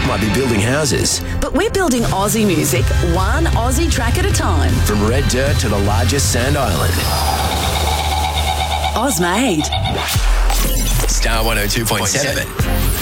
might be building houses. But we're building Aussie music, one Aussie track at a time. From red dirt to the largest sand island. Ozmade. Star 102.7.